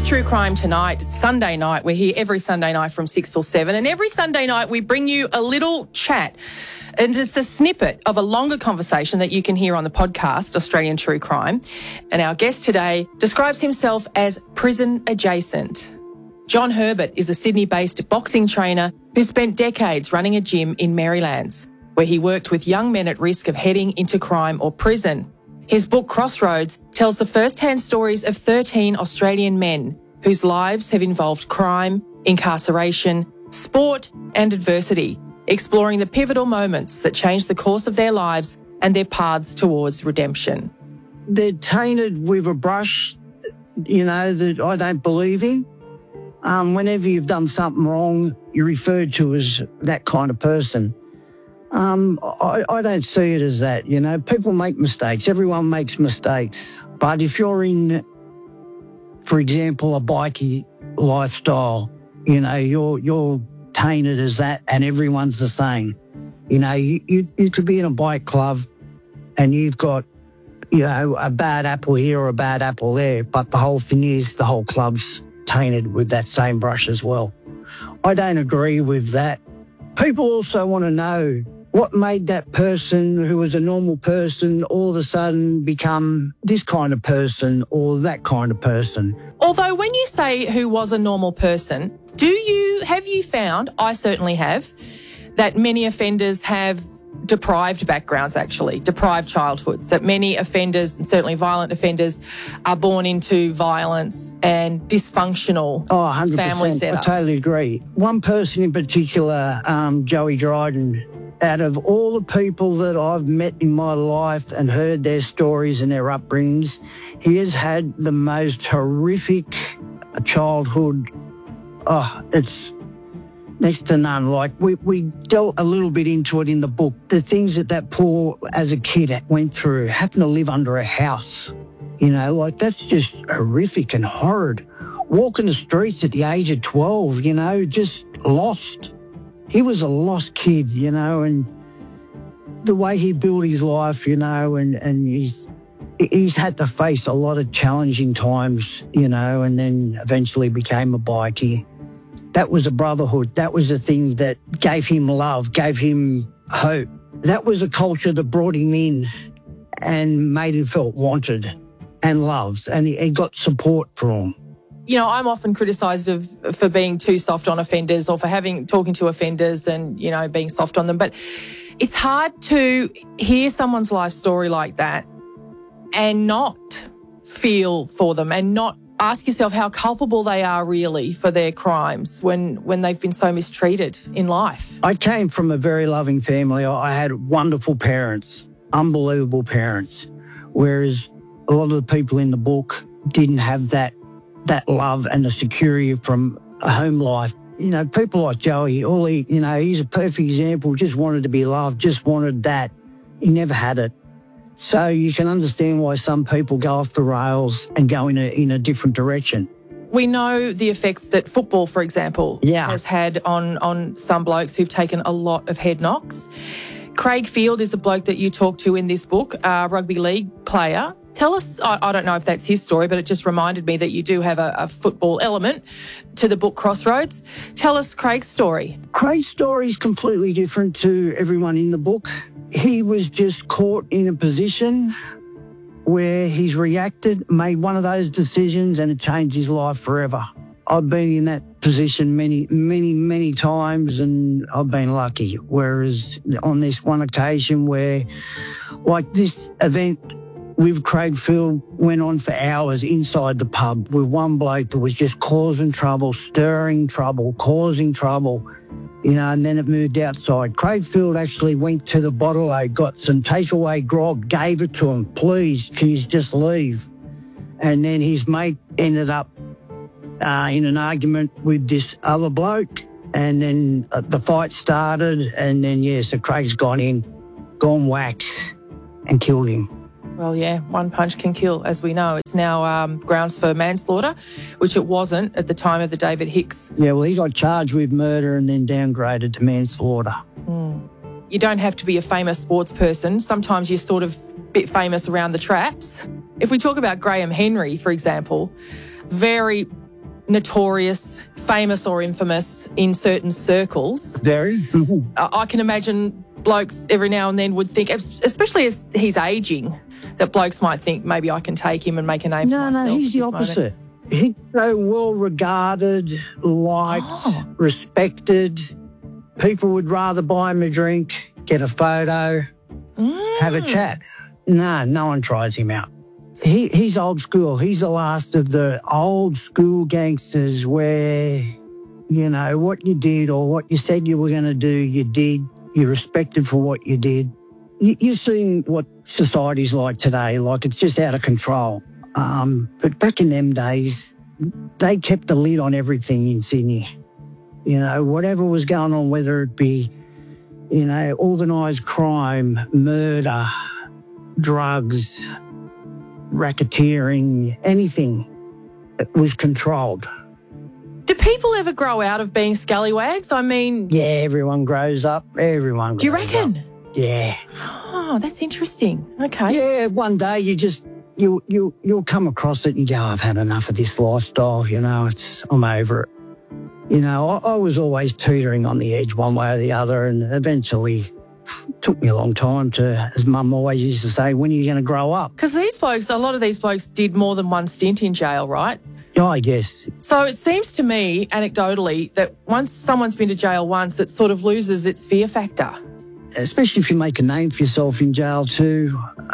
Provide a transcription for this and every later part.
True Crime Tonight. It's Sunday night. We're here every Sunday night from 6 till 7. And every Sunday night we bring you a little chat. And it's a snippet of a longer conversation that you can hear on the podcast, Australian True Crime. And our guest today describes himself as prison adjacent. John Herbert is a Sydney-based boxing trainer who spent decades running a gym in Marylands, where he worked with young men at risk of heading into crime or prison. His book, Crossroads, tells the first-hand stories of 13 Australian men whose lives have involved crime, incarceration, sport and adversity, exploring the pivotal moments that changed the course of their lives and their paths towards redemption. They're tainted with a brush, that I don't believe in. Whenever you've done something wrong, you're referred to as that kind of person. I don't see it as that, People make mistakes. Everyone makes mistakes. But if you're in, for example, a bikie lifestyle, you're tainted as that and everyone's the same. You could be in a bike club and you've got, a bad apple here or a bad apple there, but the whole thing is the whole club's tainted with that same brush as well. I don't agree with that. People also want to know what made that person who was a normal person all of a sudden become this kind of person or that kind of person. Although when you say who was a normal person, have you found, I certainly have, that many offenders have deprived backgrounds, deprived childhoods, that many offenders, and certainly violent offenders, are born into violence and dysfunctional 100%, family setups? I totally agree. One person in particular, Joey Dryden, out of all the people that I've met in my life and heard their stories and their upbringings, he has had the most horrific childhood. It's next to none. Like, we dealt a little bit into it in the book. The things that poor, as a kid, went through, having to live under a house, that's just horrific and horrid. Walking the streets at the age of 12, just lost. He was a lost kid, and the way he built his life, and he's had to face a lot of challenging times, and then eventually became a bikie. That was a brotherhood. That was a thing that gave him love, gave him hope. That was a culture that brought him in and made him feel wanted and loved, and he got support from. I'm often criticised for being too soft on offenders or for talking to offenders and, being soft on them. But it's hard to hear someone's life story like that and not feel for them and not ask yourself how culpable they are really for their crimes when they've been so mistreated in life. I came from a very loving family. I had wonderful parents, unbelievable parents, whereas a lot of the people in the book didn't have that love and the security from a home life. People like Joey, he's a perfect example, just wanted to be loved, just wanted that. He never had it. So you can understand why some people go off the rails and go in a different direction. We know the effects that football, for example, has had on some blokes who've taken a lot of head knocks. Craig Field is a bloke that you talk to in this book, a rugby league player. Tell us, I don't know if that's his story, but it just reminded me that you do have a football element to the book Crossroads. Tell us Craig's story. Craig's story is completely different to everyone in the book. He was just caught in a position where he's reacted, made one of those decisions, and it changed his life forever. I've been in that position many, many, many times, and I've been lucky. Whereas on this one occasion where, like this event with Craig Field went on for hours inside the pub with one bloke that was just causing trouble, stirring trouble, causing trouble, and then it moved outside. Craig Field actually went to the bottle, got some takeaway grog, gave it to him. Please, can you just leave? And then his mate ended up in an argument with this other bloke, and then the fight started, and then, so Craig's gone whack and killed him. Well, yeah, one punch can kill, as we know. It's now grounds for manslaughter, which it wasn't at the time of the David Hicks. Yeah, well, he got charged with murder and then downgraded to manslaughter. You don't have to be a famous sports person. Sometimes you're sort of a bit famous around the traps. If we talk about Graham Henry, for example, very notorious, famous or infamous in certain circles. Very. I can imagine blokes every now and then would think, especially as he's ageing, that blokes might think maybe I can take him and make a name for myself. No, he's the opposite. He's so well regarded, liked, respected. People would rather buy him a drink, get a photo, have a chat. No one tries him out. He's old school. He's the last of the old school gangsters where, you know, what you did or what you said you were going to do, you did. You're respected for what you did. You've seen what society's like today. Like, it's just out of control. But back in them days, they kept the lid on everything in Sydney. You know, whatever was going on, whether it be, you know, organised crime, murder, drugs, racketeering, anything, it was controlled. Do people ever grow out of being scallywags? I mean... Yeah, everyone grows up. Everyone grows up. Do you reckon? Yeah. Oh, that's interesting. Okay. Yeah, one day you'll come across it and you go, I've had enough of this lifestyle, you know, I'm over it. You know, I was always teetering on the edge one way or the other, and eventually it took me a long time to, as Mum always used to say, when are you going to grow up? Because a lot of these blokes did more than one stint in jail, right? Yeah, I guess. So it seems to me, anecdotally, that once someone's been to jail once, it sort of loses its fear factor. Especially if you make a name for yourself in jail too.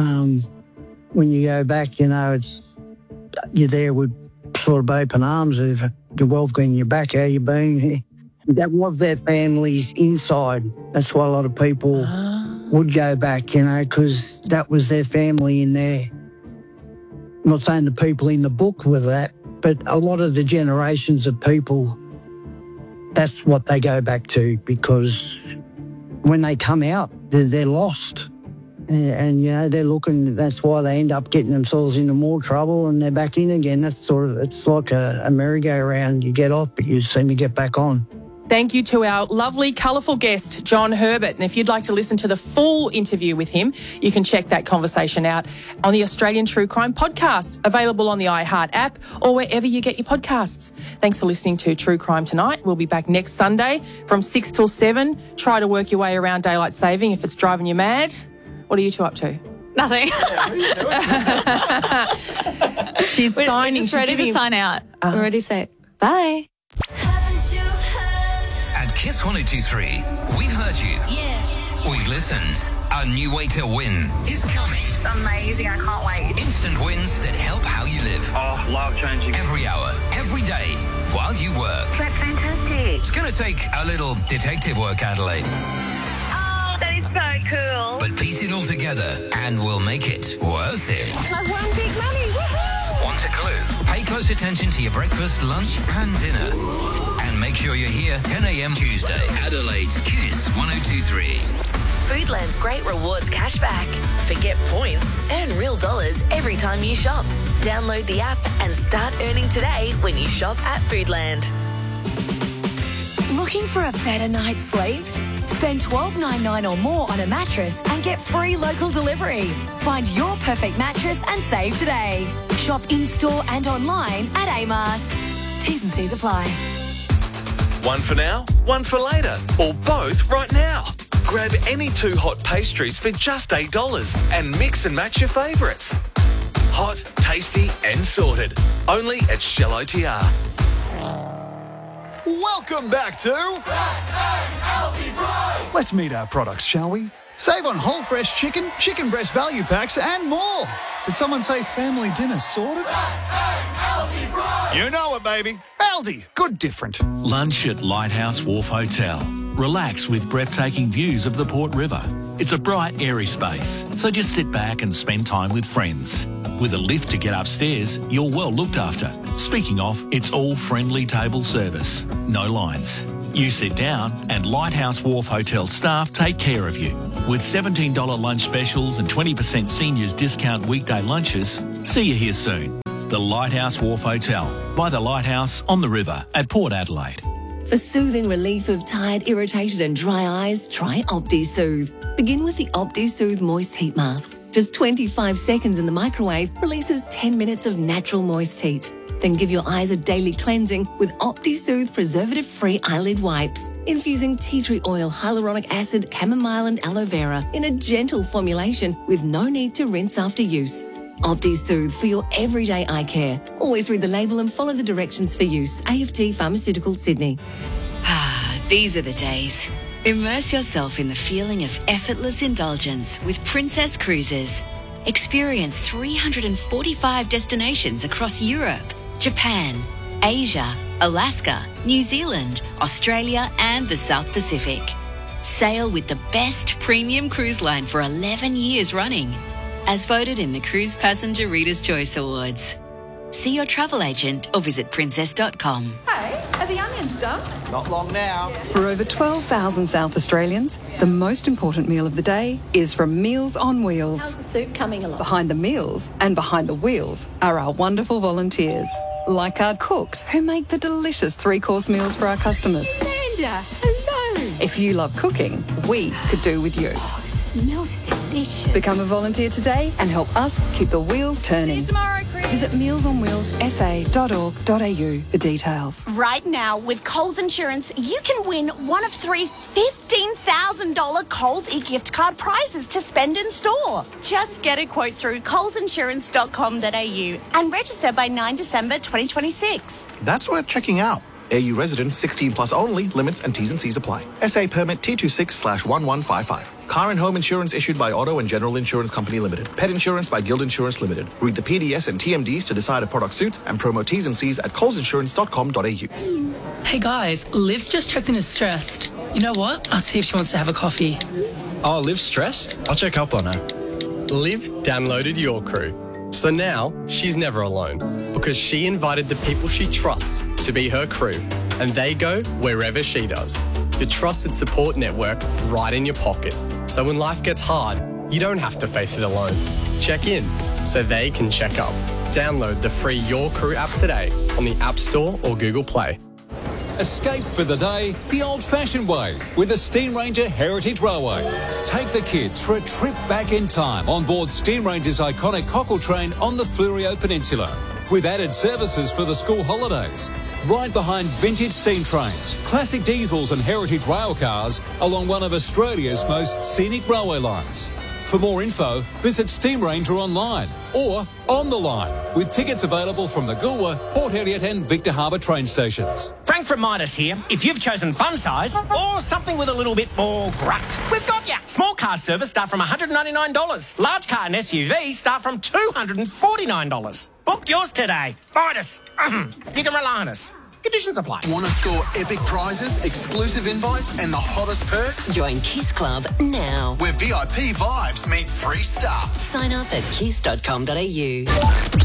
When you go back, you know, you're there with sort of open arms of you're welcoming you back, how you been? That was their families inside. That's why a lot of people would go back, you know, because that was their family in there. I'm not saying the people in the book were that, but a lot of the generations of people, that's what they go back to, because when they come out, they're lost. And, you know, they're looking, that's why they end up getting themselves into more trouble and they're back in again. That's sort of, it's like a merry-go-round. You get off, but you seem to get back on. Thank you to our lovely, colourful guest, John Herbert. And if you'd like to listen to the full interview with him, you can check that conversation out on the Australian True Crime Podcast, available on the iHeart app or wherever you get your podcasts. Thanks for listening to True Crime Tonight. We'll be back next Sunday from 6 till 7. Try to work your way around daylight saving if it's driving you mad. What are you two up to? Nothing. She's signing. Just ready to sign out. We're ready to say bye. At Kiss 102.3, we've heard you. Yeah. We've listened. A new way to win is coming. It's amazing. I can't wait. Instant wins that help how you live. Oh, life-changing. Every hour, every day, while you work. That's fantastic. It's going to take a little detective work, Adelaide. That is so cool. But piece it all together and we'll make it worth it. I've won big money. Woohoo! Want a clue? Pay close attention to your breakfast, lunch and dinner. And make sure you're here 10 a.m. Tuesday. Adelaide's Kiss 102.3. Foodland's great rewards cashback. Forget points, earn real dollars every time you shop. Download the app and start earning today when you shop at Foodland. Looking for a better night's sleep? Spend $12.99 or more on a mattress and get free local delivery. Find your perfect mattress and save today. Shop in-store and online at Amart. T's and C's apply. One for now, one for later, or both right now. Grab any two hot pastries for just $8 and mix and match your favourites. Hot, tasty and sorted. Only at Shell OTR. Welcome back to Let's meet our products, shall we? Save on whole fresh chicken, chicken breast value packs and more. Did someone say family dinner sorted? You know it, baby. Aldi, good different. Lunch at Lighthouse Wharf Hotel. Relax with breathtaking views of the Port River. It's a bright, airy space, so just sit back and spend time with friends. With a lift to get upstairs, you're well looked after. Speaking of, it's all friendly table service. No lines. You sit down and Lighthouse Wharf Hotel staff take care of you. With $17 lunch specials and 20% seniors discount weekday lunches, see you here soon. The Lighthouse Wharf Hotel, by the Lighthouse on the river at Port Adelaide. For soothing relief of tired, irritated and dry eyes, try OptiSoothe. Begin with the OptiSoothe Moist Heat Mask. Just 25 seconds in the microwave releases 10 minutes of natural moist heat. Then give your eyes a daily cleansing with OptiSoothe preservative-free eyelid wipes, infusing tea tree oil, hyaluronic acid, chamomile and aloe vera in a gentle formulation with no need to rinse after use. OptiSoothe for your everyday eye care. Always read the label and follow the directions for use. AFT Pharmaceuticals, Sydney. These are the days. Immerse yourself in the feeling of effortless indulgence with Princess Cruises. Experience 345 destinations across Europe, Japan, Asia, Alaska, New Zealand, Australia and the South Pacific. Sail with the best premium cruise line for 11 years running, as voted in the Cruise Passenger Reader's Choice Awards. See your travel agent or visit princess.com. Hey, are the onions done? Not long now. For over 12,000 South Australians, the most important meal of the day is from Meals on Wheels. How's the soup coming along? Behind the meals and behind the wheels are our wonderful volunteers, like our cooks who make the delicious 3-course meals for our customers. Amanda, hello. If you love cooking, we could do with you. Smells delicious. Become a volunteer today and help us keep the wheels turning. See you tomorrow, Chris. Visit mealsonwheelsa.org.au for details. Right now, with Coles Insurance, you can win one of 3 $15,000 Coles e-gift card prizes to spend in store. Just get a quote through colesinsurance.com.au and register by 9 December 2026. That's worth checking out. AU residents 16 plus only. Limits and T's and C's apply. SA permit T26/1155. Car and home insurance issued by Auto and General Insurance Company Limited. Pet insurance by Guild Insurance Limited. Read the PDS and TMDs to decide a product suits and promo T's and C's at colesinsurance.com.au. Hey guys, Liv's just checked in as stressed. You know what? I'll see if she wants to have a coffee. Oh, Liv's stressed? I'll check up on her. Liv downloaded Your Crew. So now she's never alone because she invited the people she trusts to be her crew and they go wherever she does. Your trusted support network right in your pocket. So when life gets hard, you don't have to face it alone. Check in so they can check up. Download the free Your Crew app today on the App Store or Google Play. Escape for the day the old-fashioned way with the Steam Ranger Heritage Railway. Take the kids for a trip back in time on board Steam Ranger's iconic cockle train on the Fleurieu Peninsula, with added services for the school holidays. Ride behind vintage steam trains, classic diesels and heritage rail cars along one of Australia's most scenic railway lines. For more info, visit Steam Ranger online or on the line, with tickets available from the Goolwa, Port Elliot and Victor Harbour train stations. Frank from Midas here. If you've chosen fun size or something with a little bit more grunt, we've got ya. Small car service start from $199. Large car and SUV start from $249. Book yours today. Midas. You can rely on us. Conditions apply. Want to score epic prizes, exclusive invites, and the hottest perks? Join Kiss Club now. Where VIP vibes meet free stuff. Sign up at kiss.com.au.